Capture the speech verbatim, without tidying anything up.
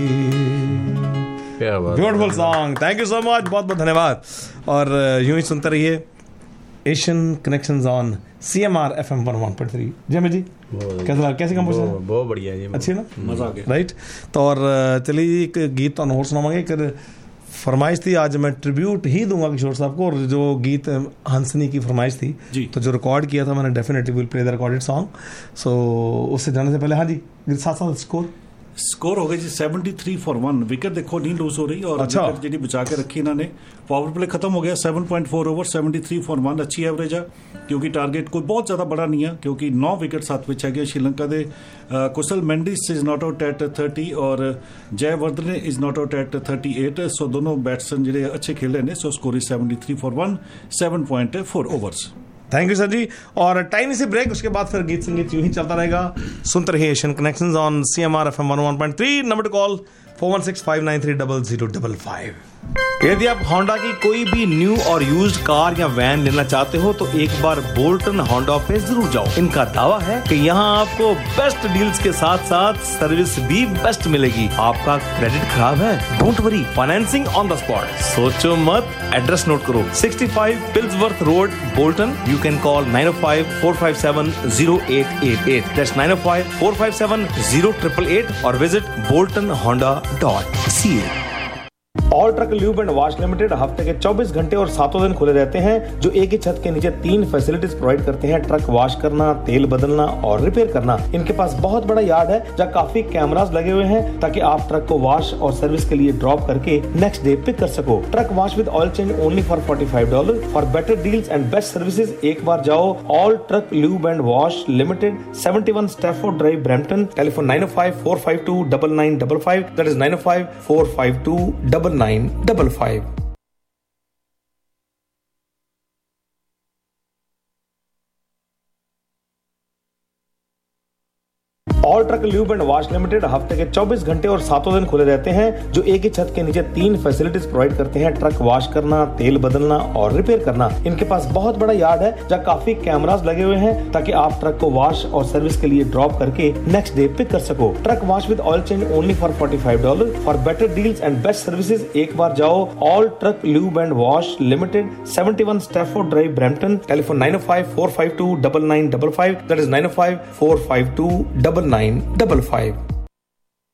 Beautiful song, thank you so much, बहुत बहुत धन्यवाद। और यूं ही सुनते रहिए Asian connections on C M R F M one one point three. जय जी, कैसा कैसी कंपोजिशन? बहुत बढ़िया जी, अच्छी ना, मजा आ गया। राइट। तो और चलिए एक गीत तो और सुनावांगे। एक फरमाइश थी, आज मैं ट्रिब्यूट ही दूंगा किशोर साहब को, और जो गीत हंसनी की फरमाइश थी जी, तो जो रिकॉर्ड किया था मैंने, definitely will play the recorded song. सो उससे जाने से पहले हाँ जी, साथ साथ स्कोर स्कोर हो गया जी seventy three for one. Wicket देखो नहीं लूज हो रही, और अच्छा, विकेट जी बचा के रखी इन्होंने। पावर प्ले खत्म हो गया, seven point four over, seventy three for one, अच्छी एवरेज है, क्योंकि टारगेट कोई बहुत ज्यादा बड़ा नहीं है, क्योंकि नौ विकेट साथ पिच है श्रीलंका दे। कुशल Mendis is not out at thirty और Jayewardene is not out at thirty eight. सो दोनों बैट्समैन जो अच्छे खेले ने। So score is seventy three for one, seven point four overs. Thank you sir जी। और टाइम से ब्रेक, उसके बाद फिर गीत संगीत यूं ही चलता रहेगा। सुनते रहिए Asian connections on C M R F M one one point three. Number two call four one six five nine three double zero double five. यदि आप होंडा की कोई भी न्यू और यूज्ड कार या वैन लेना चाहते हो तो एक बार बोल्टन होंडा पे जरूर जाओ। इनका दावा है कि यहाँ आपको बेस्ट डील्स के साथ साथ सर्विस भी बेस्ट मिलेगी। आपका क्रेडिट खराब है, don't worry, financing on the spot. सोचो मत, एड्रेस नोट करो, sixty five पिल्सवर्थ road, Bolton. You can call nine O five four five seven zero eight eight eight, that's nine O five four five seven zero triple eight, और visit Bolton Honda dot C A. All truck lube and wash limited हफ्ते के चौबीस घंटे और सातों दिन खुले रहते हैं, जो एक ही छत के नीचे तीन फैसिलिटीज प्रोवाइड करते हैं। ट्रक वॉश करना, तेल बदलना और रिपेयर करना। इनके पास बहुत बड़ा यार्ड है जहाँ काफी कैमरास लगे हुए हैं, ताकि आप ट्रक को वॉश और सर्विस के लिए ड्रॉप करके नेक्स्ट डे पिक कर सको। Truck wash with oil change only for forty five dollar. For better deals and best services एक बार जाओ all truck lube and wash limited, seventy one Stafford drive, Brampton. Telephone nine O five four five to double nine double five, that is nine O five four five to double nine double five. All truck lube and wash limited हफ्ते के चौबीस घंटे और सातों दिन खुले रहते हैं, जो एक ही छत के नीचे तीन फैसिलिटीज प्रोवाइड करते हैं। ट्रक वॉश करना, तेल बदलना और रिपेयर करना। इनके पास बहुत बड़ा यार्ड है जहाँ काफी कैमरास लगे हुए हैं, ताकि आप ट्रक को वॉश और सर्विस के लिए ड्रॉप करके नेक्स्ट डे पिक कर सको। Truck wash with oil change only for forty five dollar. For better deals and best services एक बार जाओ all truck lube and wash limited, seventy one Stafford drive, Brampton. Telephone nine O five four five to double nine double five, that is nine O five four five to double nine double five.